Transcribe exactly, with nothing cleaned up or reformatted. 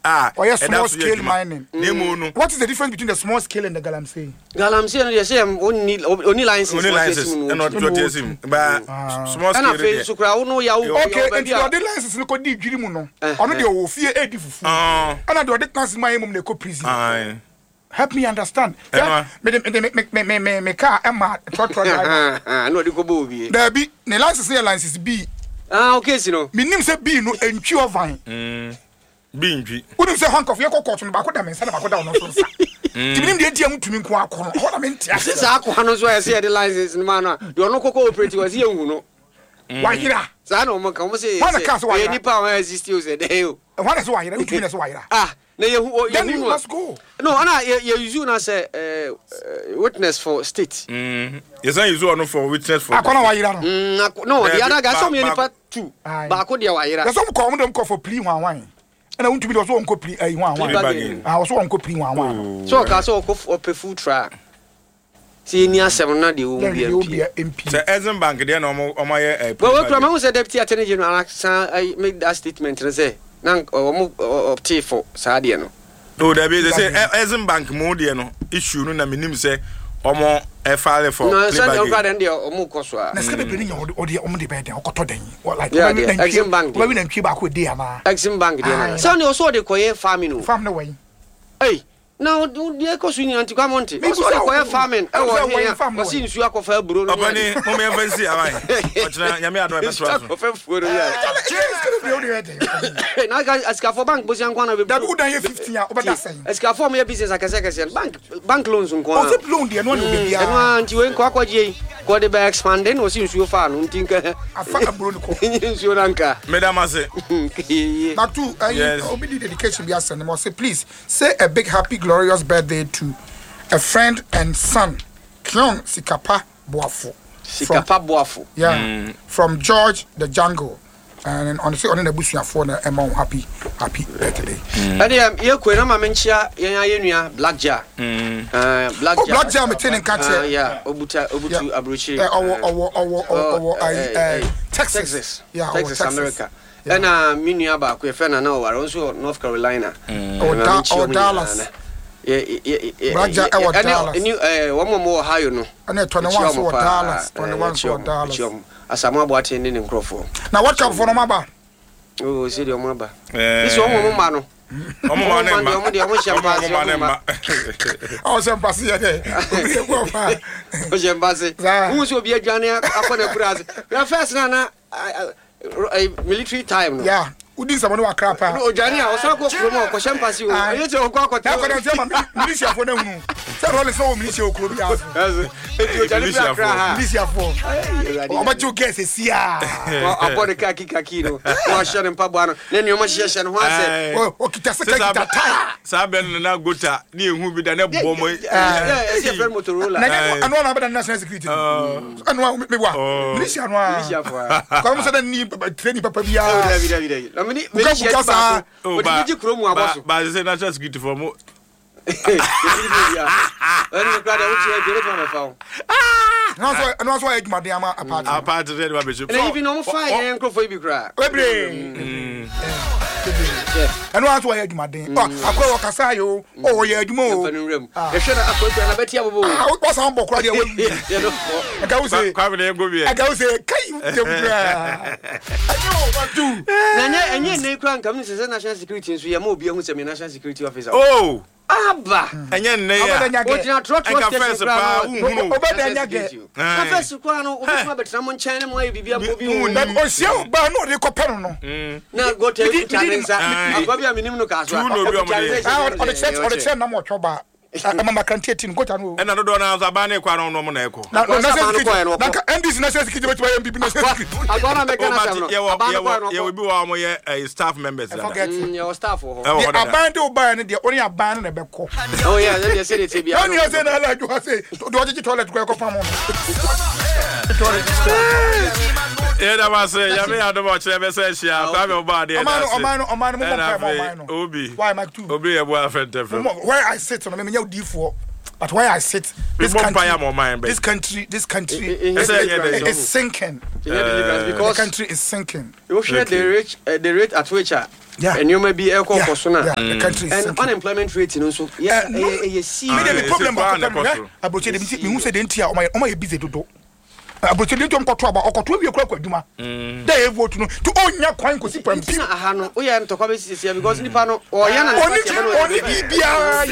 ah or yes, small scale mining. Mm. What is the difference between the small scale and the galamsey? Galamsey, they say only only licenses. Only licenses, and not what you see. But small scale. Okay, and you are the licenses. Look at the Jirimuno. Only the fear eighty fufu. And I do the class my mum neko prison. Help me understand. Yeah, me me me me me me me car Emma trot trot. Ah, no, the go be. There be the license license B. Ah, okay, so no. Me name say B no entwi of vine. Mm. B entwi. Wouldn't say hank of your court no ba ko da men say na ba ko da no so sa. Timi nim de dia mutumi nko akọ no. Ho na me ntia. Sa akọ no so I say the license no man no. You no koko operate was here hu no. Wahira. Sa no mo kan mo say. Wahira. Any power exist you say dey o. Why is wahira? Utumi na so wahira. Ah. Na you then you must go. No, ana you use you as a witness for state. Mm. Yes, I use one for witness for. Akona wahira no. Mm, no, the other guy some any part two. Ba ko dia wahira. There's some come them call for plea one one. And I want to be also on copy eh one one. I also on copy one one. So ka so ko for full track. See ni asem na de wo be M P. So Exim Bank dey na omo omo ye. Well, we promise deputy attorney general I make that statement and say na omo opte for saade no. No, there be they say Exim Bank mo dey no issue no na minim say omo e file for. No, so dey over dem dey omo koso a. Na ska be bring your odi omo dey bed okoto den. Like Exim Bank. We na ntwi ba ko dey ama. Exim Bank dey na. So na so dey koye farming no. Farm no way. Hey. Now, do the echo swing anti Monte. That's what I call farming. I want here. I see you are for bro. Opani, mo me fancy am I. Ochna nyame ado e beso aso. For for ya. Na ga aska for bank bo sian kwana be. That would have fifteen year over that saying. Aska for me business akase akase bank bank loans nko. O se loan dey no no be bia. No anti we nko akwaje. Ko de be expanding o si nsuo fa no ntinka. Afa bro nko. Nsuo ranka. Madam ase. Back to uh, obedi dedication be asen mo say please say a big happy glorious birthday to a friend and son, Kion Sikapa Boafo. Sikapa Boafo. Yeah, mm. From George the Jungle. And on the on the bush for the amount happy happy birthday. And um you ko na ma menchia yan yenua Black Jar. Mm. Uh Black Jar. Black Jar me ten catch. Yeah, obuta obutu abrochi. Eh owo owo owo owo eh Texas. Yeah, Texas America. And uh menua ba ko e fe na na ware also North Carolina. Or Dallas. Yeah, yeah, yeah. Black Jar e Dallas. Any eh one more Ohio no. And twenty-one for Dallas, twenty-one for Dallas. Asama bo atende ne nkrofo. Na what cap for no maba? Oh, see the omaba. This one mo ma no. Omo ma na ma. Omo de omo champagne. Omo ma na ma. Oh, champagne ya dey. O champagne. Who so be adwane akona kuraze. We first na na military time no. Yeah. Udi sama no akrapa. No ojani a osan ko promo ko champagne o. Aye che o ko akota. Na ko dem say ma militia for na hunu. Say roll so militia o kro bi aso. Eti ojani bi akra ha. Militia for. Oba ju guess e sia. Abode kaki kaki no. Wa share mpabo no. Na ni o ma share no ho ase. O kita se kita tire. Sa ben na gota ni ehu bi da na bo mo. Eh, ese fer Motorola. Na anu na be national security. Anu me wa. Militia no. Militia for. Ko mo se da ni training papa bia. David David. Mini mini ba. O di kromu aboso. Ba se national security for mo. Eh, ani kwada uchi e dire to na fa. Ah! No so no so e dwuma de ama apart. Apart de ba be so. And even no fire en krofo ibi kra. Webre. Mm. Anu aso e dwuma de. Oh, akwa wo kasa yo. Oh, ye dwuma o. E hwe na akwa na beti abobo. Ah, wo san bokra de we. E no. E ka wo se. Kwa be go bi. E ka wo se kai de kra. Ayo, what do? Na nya enye ne kra nkam ni se national security nso ye ma obi ehun se me national security officer. Oh. Aba. Enye nne ya. O tina trot trot station pa uhunu. Obeda nyage. Na first kwa no obetuma betra mo nchen mo bibia mo bi hu. O sia ba no de kopero no. Na go te chanensa. Agba bia minim no ka so. Tu no bi o mo de. Ah, o de check o de check na mo twoba. Mama kantie tin go ta no. E na do do na za ba na kwa no no mo na eko. Na na na N D C national security betu M P P national security. Agora me kana sam no. Ye we bi wa mo ye staff members da. Your staff ho. The abande oba na de only abande na be ko. Oh yeah, they say it be. Only say na la you say do oje toilet ko ko pam. Yeah, that was it. Yeah, me had to watch them say she have come over there. Omano, omano, omano, omano. Obi. Why Mike too? Obi, a boyfriend. Where I sit on me, me you D four. But where I sit, this People country, buy more mind, babe. this country, this country In- in- is, in- in- is sinking. Uh, because The country is sinking. you share Okay. the rate, uh, the rate at which uh, Yeah. and you may be equal Yeah, for sooner. yeah, the country is And sinking. unemployment rate, you know, so yeah, Uh, no. eh, eh, you see, Me Ah, dey the it's problem a about ban, them. Apostle. Aboche dem ti me hu say dem ti a o ma ye busy dodo. Aboche dem to nkoto aba okoto wi ekura kwaduma. Dey e vote no to onya kwan ko si pampi. Aha no, we are to come because nipa no, or yana Oni oni bibia